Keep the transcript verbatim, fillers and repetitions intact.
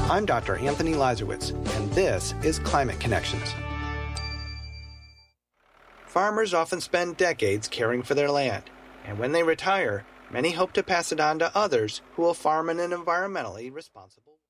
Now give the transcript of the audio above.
I'm Doctor Anthony Lazarowitz, and this is Climate Connections. Farmers often spend decades caring for their land, and when they retire, many hope to pass it on to others who will farm in an environmentally responsible way.